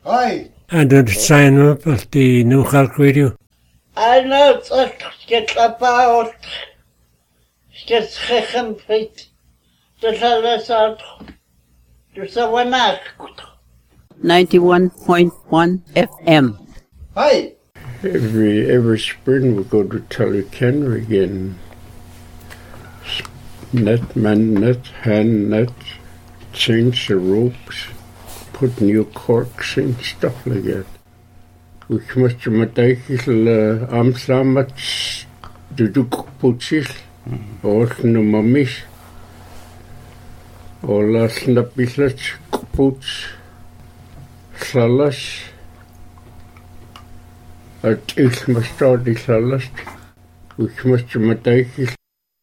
Hi. And to sign up at the New Cork Radio. I know it's get about get second feet. There's a one 91.1 FM. Hi. Every spring we go to Tullykenner again. Net, man net, hand net, change the ropes, put new corks in, stuff like that. We must make Amsterdam do poetjes, or no mummies, or last napislets, poets, salas. Het is maar start die salas. We must make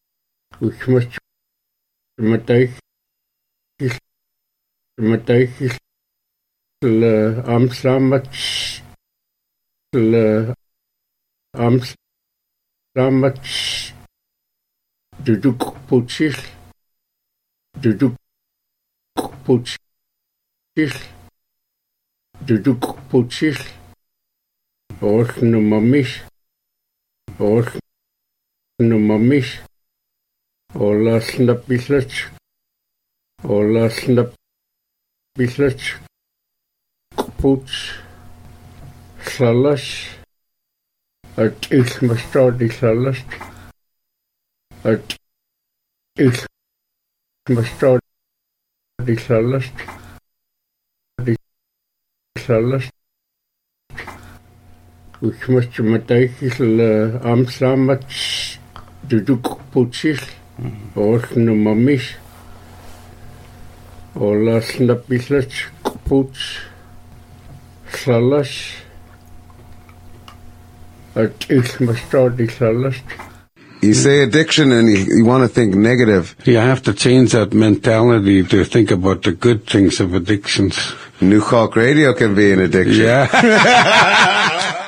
Amsterdam duduk poetjes or no mummies or last napislets poets salas. Het is maar start die salas. Het is maar start die salas. Die salas. We must make Amsterdam duduk poetjes, or no mummies, or last napislets poets salas. Het is maar start die salas. You say addiction and you want to think negative. You have to change that mentality to think about the good things of addictions. New Cork Radio can be an addiction. Yeah.